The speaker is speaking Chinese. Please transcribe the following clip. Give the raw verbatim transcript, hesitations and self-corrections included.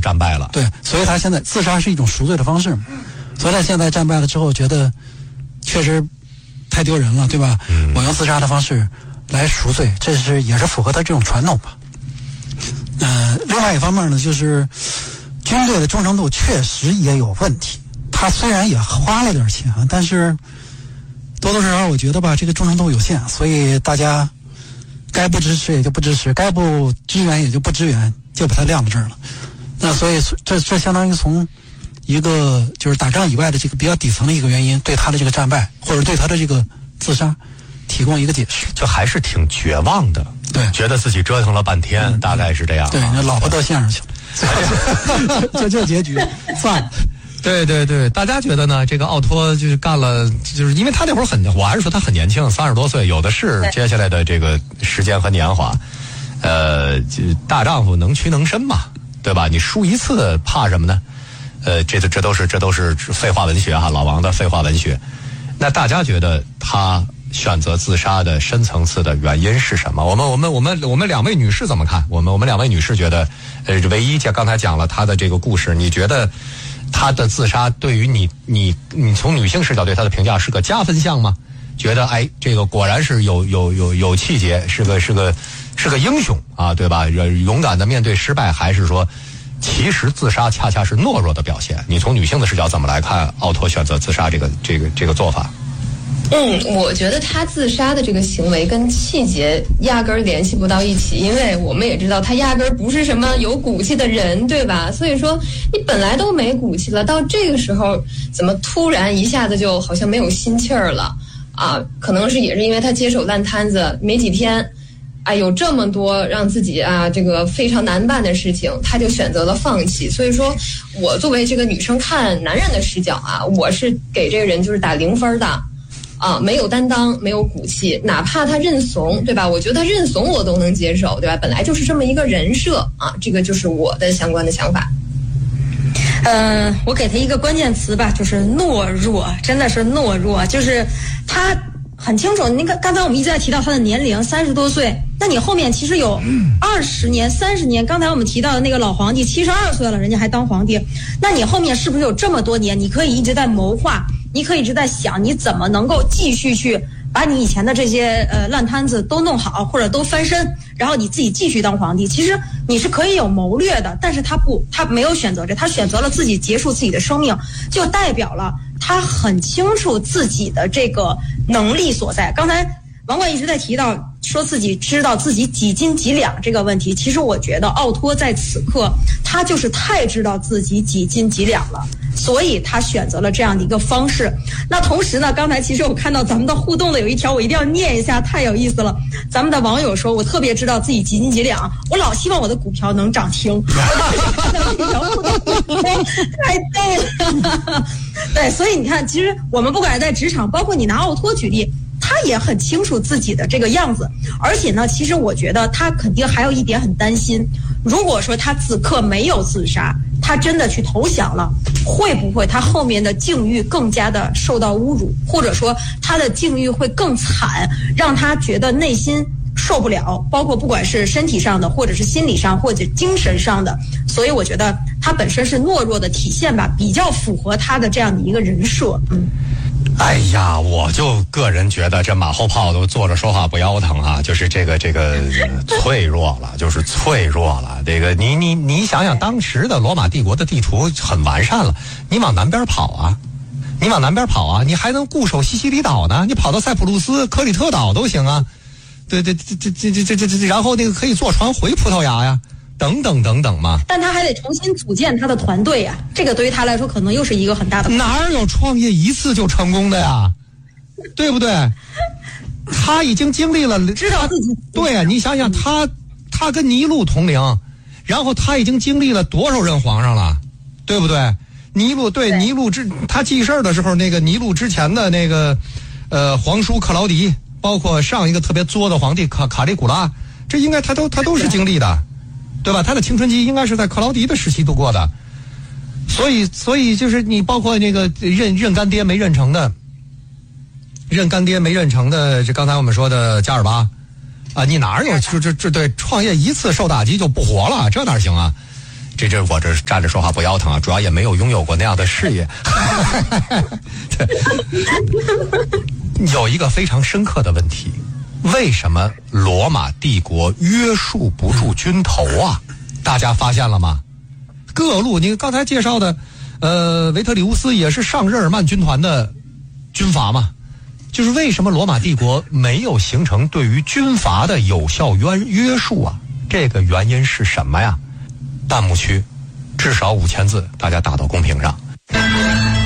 战败了。 对，所以他现在自杀是一种赎罪的方式嘛，所以他现在战败了之后，觉得确实太丢人了，对吧？嗯、我用自杀的方式来赎罪，这是也是符合他这种传统吧。呃，另外一方面呢，就是军队的忠诚度确实也有问题。他虽然也花了点钱，但是多多少少我觉得吧，这个忠诚度有限，所以大家该不支持也就不支持，该不支援也就不支援，就把它晾在这儿了。那所以这这相当于从一个就是打仗以外的这个比较底层的一个原因，对他的这个战败或者对他的这个自杀提供一个解释。 就还是挺绝望的， 对， 觉得自己折腾了半天，嗯、大概是这样、啊。 对，那老婆到线上去了，就这结局，算了。 对对对，大家觉得呢？这个奥托就是干了，就是因为他那会儿很，我还是说他很年轻，三十多岁，有的是接下来的这个时间和年华。呃，大丈夫能屈能伸嘛，对吧？你输一次怕什么呢？呃，这这都是这都是废话文学哈，老王的废话文学。那大家觉得他选择自杀的深层次的原因是什么？我们我们我们我们两位女士怎么看？我们我们两位女士觉得，呃，唯一讲刚才讲了他的这个故事，你觉得他的自杀对于你你你从女性视角对他的评价是个加分项吗？觉得哎，这个果然是有有有有气节，是个是个是个英雄啊，对吧？勇敢的面对失败，还是说其实自杀恰恰是懦弱的表现？你从女性的视角怎么来看奥托选择自杀这个这个这个做法？ 嗯，我觉得他自杀的这个行为跟气节压根儿联系不到一起，因为我们也知道他压根儿不是什么有骨气的人，对吧？所以说你本来都没骨气了，到这个时候怎么突然一下子就好像没有心气儿了啊？可能是也是因为他接手烂摊子没几天，啊，有这么多让自己啊这个非常难办的事情，他就选择了放弃。所以说我作为这个女生看男人的视角啊，我是给这个人就是打零分的。啊，没有担当，没有骨气，哪怕他认怂，对吧？我觉得他认怂我都能接受，对吧？本来就是这么一个人设啊，这个就是我的相关的想法。 呃，我给他一个关键词吧，就是懦弱，真的是懦弱，就是他很清楚。您看，刚才我们一直在提到他的年龄，三十多岁，那你后面其实有二十年、三十年。刚才我们提到的那个老皇帝，七十二岁了，人家还当皇帝，那你后面是不是有这么多年，你可以一直在谋划？你可以一直在想你怎么能够继续去把你以前的这些呃烂摊子都弄好，或者都翻身，然后你自己继续当皇帝。其实你是可以有谋略的，但是他不，他没有选择这，他选择了自己结束自己的生命，就代表了他很清楚自己的这个能力所在。刚才王冠一直在提到说自己知道自己几斤几两这个问题，其实我觉得奥托在此刻他就是太知道自己几斤几两了，所以他选择了这样的一个方式。那同时呢，刚才其实我看到咱们的互动的有一条我一定要念一下，太有意思了。咱们的网友说，我特别知道自己几斤几两，我老希望我的股票能涨停。太对了。对，所以你看，其实我们不管是在职场，包括你拿奥托举例，他也很清楚自己的这个样子。而且呢，其实我觉得他肯定还有一点很担心，如果说他此刻没有自杀，他真的去投降了，会不会他后面的境遇更加的受到侮辱，或者说他的境遇会更惨，让他觉得内心受不了，包括不管是身体上的，或者是心理上，或者精神上的。所以我觉得他本身是懦弱的体现吧，比较符合他的这样的一个人设。嗯。 哎呀，我就个人觉得这马后炮都坐着说话不腰疼啊，就是这个这个脆弱了，就是脆弱了。这个你你你想想，当时的罗马帝国的地图很完善了，你往南边跑啊，你往南边跑啊，你还能固守西西里岛呢，你跑到塞浦路斯、克里特岛都行啊。对对，这这这这这这，然后那个可以坐船回葡萄牙呀。等等等等嘛， 但他还得重新组建他的团队呀、啊，这个对于他来说可能又是一个很大的。 哪有创业一次就成功的呀？对不对？他已经经历了， 知道自己对呀、啊，你想想他，他跟尼禄同龄，然后他已经经历了多少任皇上了，对不对？尼禄对, 对尼禄之他记事儿的时候，那个尼禄之前的那个呃皇叔克劳迪，包括上一个特别作的皇帝卡卡利古拉，这应该他都他都是经历的。对吧？他的青春期应该是在克劳迪的时期度过的，所以，所以就是你包括那个认认干爹没认成的，认干爹没认成的，这刚才我们说的加尔巴啊，你哪有就这这对创业一次受打击就不活了？这哪行啊？ 这这我这站着说话不腰疼啊，主要也没有拥有过那样的事业。有一个非常深刻的问题，为什么罗马帝国约束不住军头啊？大家发现了吗？各路你刚才介绍的呃，维特里乌斯也是上日耳曼军团的军阀嘛，就是为什么罗马帝国没有形成对于军阀的有效约约束啊？这个原因是什么呀？弹幕区至少五千字，大家打到公屏上。